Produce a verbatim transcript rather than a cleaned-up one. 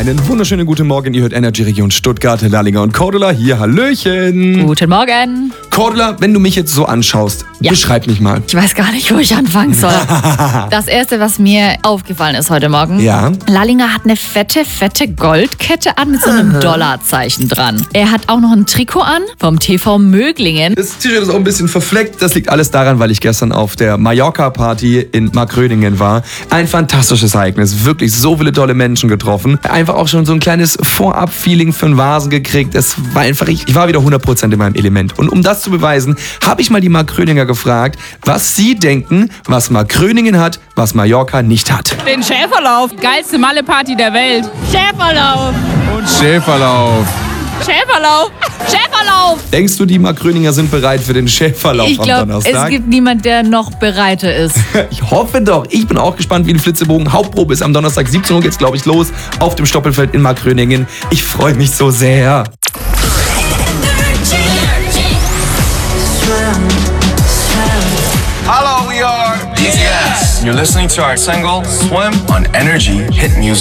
Einen wunderschönen guten Morgen. Ihr hört Energy Region Stuttgart, Lallinger und Cordula. Hier, Hallöchen. Guten Morgen. Cordula, wenn du mich jetzt so anschaust, Ja. beschreib mich mal. Ich weiß gar nicht, wo ich anfangen soll. Das Erste, was mir aufgefallen ist heute Morgen. Ja. Lallinger hat eine fette, fette Goldkette an mit so einem Dollarzeichen dran. Er hat auch noch ein Trikot an vom T V Möglingen. Das T-Shirt ist auch ein bisschen verfleckt. Das liegt alles daran, weil ich gestern auf der Mallorca-Party in Markgröningen war. Ein fantastisches Ereignis. Wirklich so viele tolle Menschen getroffen. Einfach auch schon so ein kleines Vorab-Feeling für einen Vasen gekriegt. Es war einfach, ich, ich war wieder hundert Prozent in meinem Element. Und um das zu beweisen, habe ich mal die Markgröninger gefragt, was sie denken, was Markgröningen hat, was Mallorca nicht hat. Den Schäferlauf. Geilste Malle-Party der Welt. Schäferlauf. Und Schäferlauf. Schäferlauf. Schäferlauf. Denkst du, die Markgröninger sind bereit für den Schäferlauf Ich am glaube, Donnerstag? es gibt niemand, der noch bereiter ist. Ich hoffe doch. Ich bin auch gespannt wie ein Flitzebogen. Hauptprobe ist am Donnerstag siebzehn Uhr geht's, glaube ich, los auf dem Stoppelfeld in Markgröningen. Ich freue mich so sehr. Hello, we are B T S. You're listening to our single Swim on Energy Hit Music.